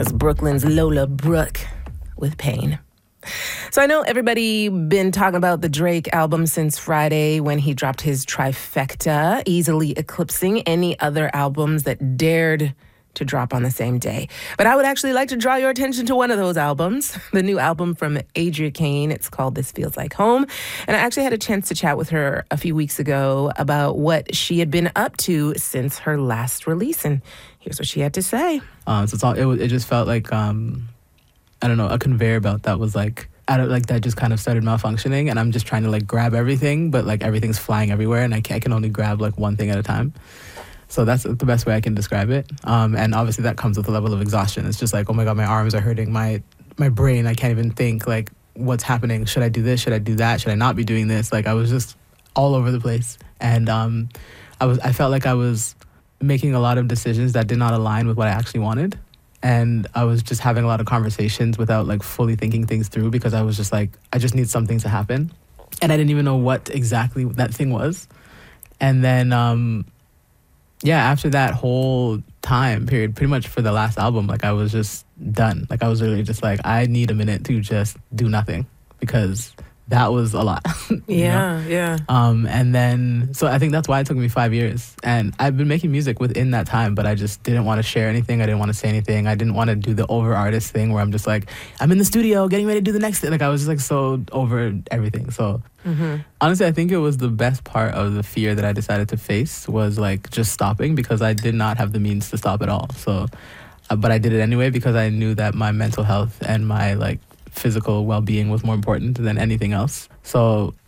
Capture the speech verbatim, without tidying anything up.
That's Brooklyn's Lola Brooke with Pain. So I know everybody been talking about the Drake album since Friday when he dropped his trifecta, easily eclipsing any other albums that dared to drop on the same day. But I would actually like to draw your attention to one of those albums, the new album from Adria Kane. It's called This Feels Like Home. And I actually had a chance to chat with her a few weeks ago about what she had been up to since her last release. And here's what she had to say. Um, so it's all, it, was- it just felt like, um, I don't know, a conveyor belt that was like, out of, like that just kind of started malfunctioning. And I'm just trying to like grab everything, but like everything's flying everywhere and I can, I can only grab like one thing at a time. So that's the best way I can describe it. Um, and obviously that comes with a level of exhaustion. It's just like, oh my God, my arms are hurting. My my brain, I can't even think like what's happening. Should I do this? Should I do that? Should I not be doing this? Like I was just all over the place. And um, I was I felt like I was making a lot of decisions that did not align with what I actually wanted. And I was just having a lot of conversations without like fully thinking things through because I was just like, I just need something to happen. And I didn't even know what exactly that thing was. And then... Um, Yeah, after that whole time period, pretty much for the last album, like I was just done. Like I was really just like, I need a minute to just do nothing because that was a lot. Yeah, know? yeah. Um, and then, so I think that's why it took me five years. And I've been making music within that time, but I just didn't want to share anything. I didn't want to say anything. I didn't want to do the over artist thing where I'm just like, I'm in the studio getting ready to do the next thing. Like I was just like so over everything. So Mm-hmm. honestly, I think it was the best part of the fear that I decided to face was like just stopping because I did not have the means to stop at all. So, uh, but I did it anyway because I knew that my mental health and my like physical well-being was more important than anything else. So